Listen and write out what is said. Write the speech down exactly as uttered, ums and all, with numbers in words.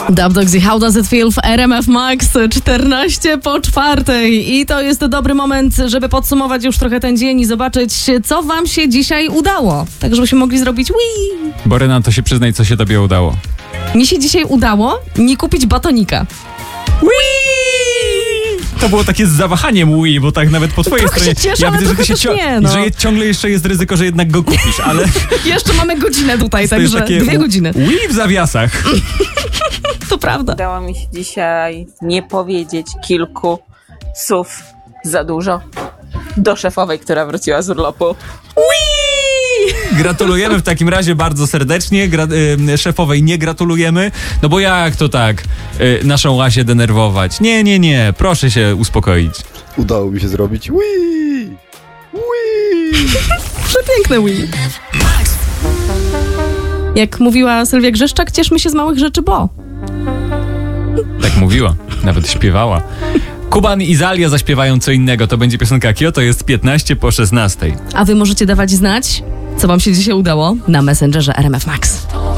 Dub Dogs i How Does It Feel w R M F Max, czternaście po czwartej. I to jest dobry moment, żeby podsumować już trochę ten dzień i zobaczyć, co wam się dzisiaj udało. Tak, żebyśmy mogli zrobić wii. Boryna, to się przyznaj, co się tobie udało. Mi się dzisiaj udało nie kupić batonika. Wii! To było takie z zawahaniem Wii, bo tak nawet po twojej trochę stronie... się cieszę, ja ale widzę, że, ty się trochę cio- też nie, no. że je- ciągle jeszcze jest ryzyko, że jednak go kupisz, ale... Jeszcze mamy godzinę tutaj, to jest także takie dwie godziny. Wii w zawiasach. To prawda. Udało mi się dzisiaj nie powiedzieć kilku słów za dużo do szefowej, która wróciła z urlopu. Gratulujemy w takim razie bardzo serdecznie. Gra- y, szefowej nie gratulujemy, no bo jak to tak y, naszą Łasię denerwować? Nie, nie, nie, proszę się uspokoić. Udało mi się zrobić Wii! Wii! Przepiękne wii. Jak mówiła Sylwia Grzeszczak, cieszmy się z małych rzeczy, bo... Tak mówiła, nawet śpiewała. Kuban i Zalia zaśpiewają co innego. To będzie piosenka Kyoto, jest piętnaście po szesnastej. A wy możecie dawać znać, co wam się dzisiaj udało na Messengerze R M F Max.